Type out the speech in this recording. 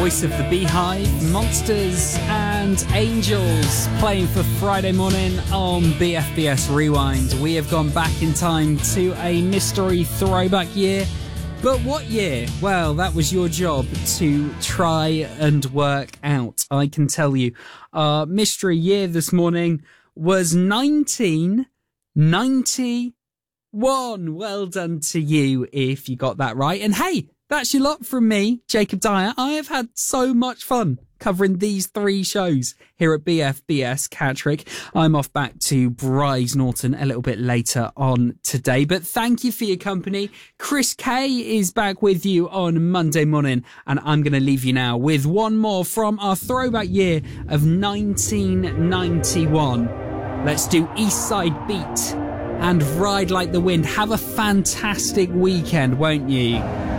voice of the Beehive, Monsters and Angels, playing for Friday morning on BFBS Rewind. We have gone back in time to a mystery throwback year. But what year? Well, that was your job to try and work out. I can tell you, our mystery year this morning was 1991. Well done to you if you got that right. And hey, that's your lot from me, Jacob Dyer. I have had so much fun covering these three shows here at BFBS Catterick. I'm off back to Bryce Norton a little bit later on today, but thank you for your company. Chris K is back with you on Monday morning, and I'm going to leave you now with one more from our throwback year of 1991. Let's do East Side Beat and Ride Like the Wind. Have a fantastic weekend, won't you?